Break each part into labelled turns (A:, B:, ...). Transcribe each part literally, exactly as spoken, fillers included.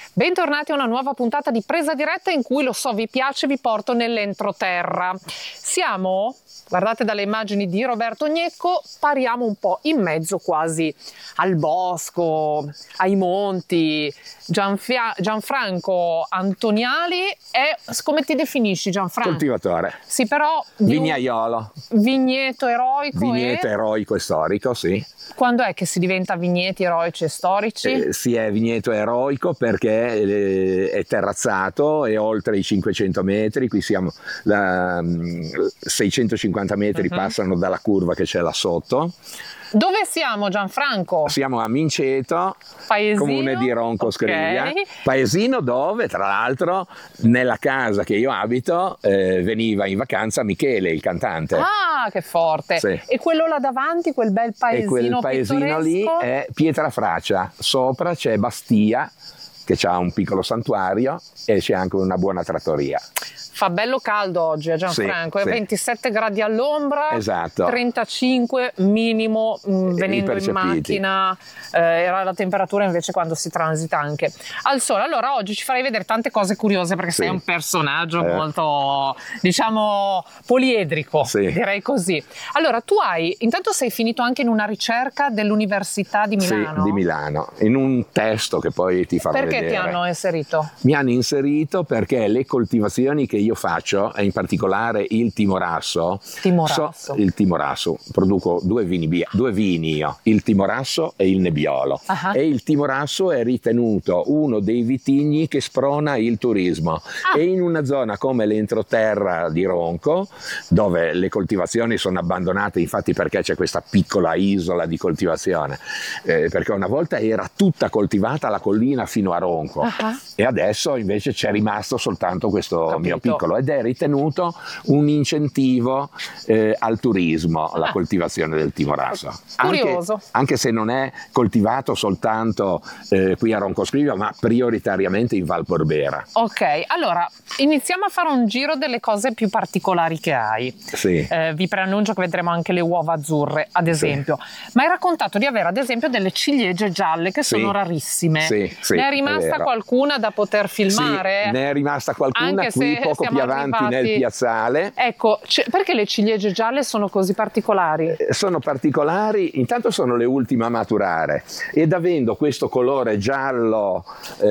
A: Bentornati a una nuova puntata di Presa Diretta in cui, lo so, vi piace, vi porto nell'entroterra. Siamo, guardate dalle immagini di Roberto Gnecco, pariamo un po' in mezzo quasi al bosco, ai monti. Gianfia- Gianfranco Antoniali è, come ti definisci Gianfranco?
B: Coltivatore.
A: Sì, però di
B: Vignaiolo.
A: Vigneto eroico.
B: Vigneto
A: e...
B: eroico e storico, sì.
A: Quando è che si diventa vigneti eroici e storici?
B: Eh, si è vigneto eroico perché eh, è terrazzato e oltre i cinquecento metri, qui siamo, la, seicentocinquanta metri uh-huh. passano dalla curva che c'è là sotto.
A: Dove siamo, Gianfranco?
B: Siamo a Minceto,
A: paesino,
B: comune di Ronco
A: okay.
B: Scrivia, paesino dove tra l'altro nella casa che io abito eh, veniva in vacanza Michele, il cantante.
A: Ah, che forte!
B: Sì.
A: E quello là davanti, quel bel paesino,
B: e quel paesino lì è Pietrafracia, sopra c'è Bastia che ha un piccolo santuario e c'è anche una buona trattoria.
A: Fa bello caldo oggi a Gianfranco,
B: sì,
A: è
B: sì.
A: ventisette gradi all'ombra,
B: esatto.
A: trentacinque minimo mh, venendo in macchina, eh, era la temperatura invece quando si transita anche al sole. Allora oggi ci farai vedere tante cose curiose perché sì. sei un personaggio eh. molto, diciamo, poliedrico, sì. direi così. Allora tu hai, intanto sei finito anche in una ricerca dell'Università di Milano.
B: Sì, di Milano, in un testo che poi ti farò
A: perché
B: vedere.
A: Perché ti hanno inserito?
B: Mi hanno inserito perché le coltivazioni che io faccio, e in particolare il timorasso,
A: timorasso.
B: So, il timorasso, produco due vini, due vini io, il timorasso e il nebbiolo. Uh-huh. E il timorasso è ritenuto uno dei vitigni che sprona il turismo. Ah. E in una zona come l'entroterra di Ronco, dove le coltivazioni sono abbandonate, infatti perché c'è questa piccola isola di coltivazione, eh, perché una volta era tutta coltivata la collina fino a Ronco, uh-huh. e adesso invece c'è rimasto soltanto questo Capito. mio piccolo, ed è ritenuto un incentivo eh, al turismo la ah. coltivazione del timorasso.
A: Curioso.
B: Anche, anche se non è coltivato soltanto eh, qui a Ronco Scrivia, ma prioritariamente in Val Borbera.
A: Ok, allora iniziamo a fare un giro delle cose più particolari che hai.
B: Sì.
A: Eh, vi preannuncio che vedremo anche le uova azzurre, ad esempio. Sì. Ma hai raccontato di avere ad esempio delle ciliegie gialle che sì. sono rarissime.
B: Sì, sì,
A: ne è rimasta
B: è
A: qualcuna da poter filmare?
B: Sì, ne è rimasta qualcuna
A: anche
B: qui
A: se
B: poco più avanti
A: arrivati...
B: nel piazzale.
A: Ecco, perché le ciliegie gialle sono così particolari?
B: Eh, sono particolari, intanto sono le ultime a maturare ed avendo questo colore giallo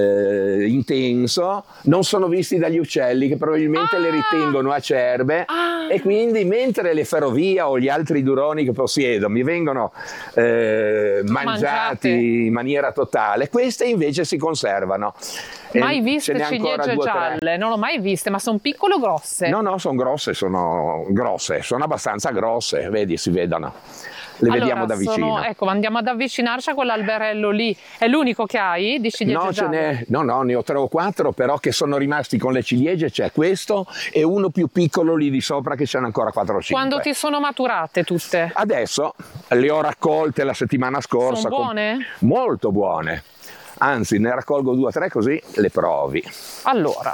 B: eh, intenso non sono visti dagli uccelli che probabilmente ah! le ritengono acerbe ah! e quindi mentre le ferrovie o gli altri duroni che possiedo mi vengono eh, mangiati Mangiate. in maniera totale, queste invece si conservano.
A: Mai viste ciliegie gialle? Non l'ho mai viste, ma sono piccole o grosse?
B: No, no, sono grosse, sono grosse, sono abbastanza grosse, vedi, si vedono. Le
A: allora,
B: vediamo da vicino.
A: Sono, ecco, andiamo ad avvicinarci a quell'alberello lì. È l'unico che hai di ciliegie
B: no,
A: gialle?
B: Ce n'è, no, no, ne ho tre o quattro, però che sono rimasti con le ciliegie. C'è questo e uno più piccolo lì di sopra che ce n'è ancora quattro o cinque.
A: Quando ti sono maturate tutte?
B: Adesso le ho raccolte la settimana scorsa.
A: Sono buone?
B: Con... Molto buone. Anzi, ne raccolgo due o tre così le provi.
A: Allora,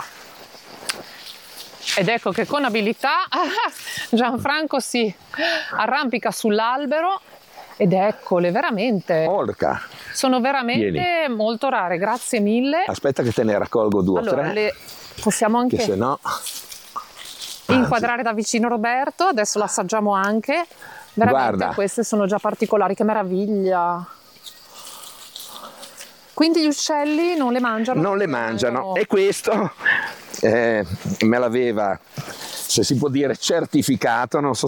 A: ed ecco che con abilità Gianfranco si arrampica sull'albero ed eccole, veramente.
B: Porca.
A: Sono veramente
B: Vieni.
A: molto rare, grazie mille.
B: Aspetta che te ne raccolgo due
A: allora,
B: o tre.
A: Le possiamo anche
B: che se no...
A: inquadrare da vicino Roberto, adesso l'assaggiamo anche. Veramente
B: Guarda.
A: Queste sono già particolari, che meraviglia. Quindi gli uccelli non le mangiano?
B: Non le mangiano. E questo eh, me l'aveva, se si può dire, certificato, non so